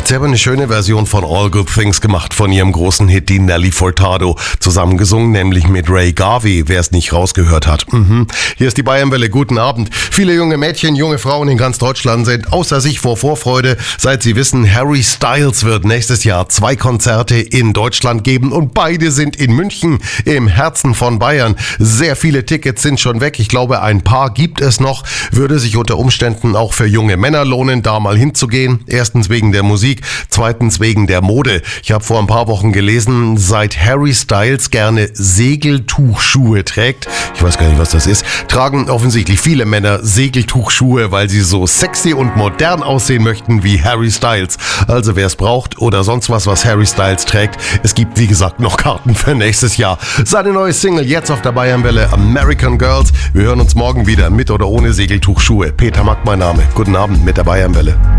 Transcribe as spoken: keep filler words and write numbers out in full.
Sie haben eine schöne Version von All Good Things gemacht, von ihrem großen Hit, die Nelly Furtado, zusammengesungen, nämlich mit Ray Garvey, wer es nicht rausgehört hat. Mhm. Hier ist die Bayernwelle, guten Abend. Viele junge Mädchen, junge Frauen in ganz Deutschland sind außer sich vor Vorfreude, seit sie wissen, Harry Styles wird nächstes Jahr zwei Konzerte in Deutschland geben und beide sind in München, im Herzen von Bayern. Sehr viele Tickets sind schon weg, ich glaube, ein paar gibt es noch, würde sich unter Umständen auch für junge Männer lohnen, da mal hinzugehen. Erstens wegen der Musik, zweitens wegen der Mode. Ich habe vor ein paar Wochen gelesen, seit Harry Styles gerne Segeltuchschuhe trägt, ich weiß gar nicht, was das ist, tragen offensichtlich viele Männer Segeltuchschuhe, weil sie so sexy und modern aussehen möchten wie Harry Styles. Also wer es braucht oder sonst was, was Harry Styles trägt, es gibt wie gesagt noch Karten für nächstes Jahr. Seine neue Single jetzt auf der Bayernwelle, American Girls. Wir hören uns morgen wieder mit oder ohne Segeltuchschuhe. Peter Mack mein Name. Guten Abend mit der Bayernwelle.